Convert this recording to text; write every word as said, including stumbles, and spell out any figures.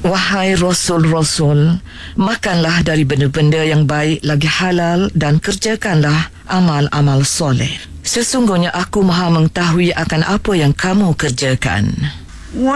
Wahai Rasul-Rasul, makanlah dari benda-benda yang baik lagi halal dan kerjakanlah amal-amal soleh. Sesungguhnya aku maha mengetahui akan apa yang kamu kerjakan.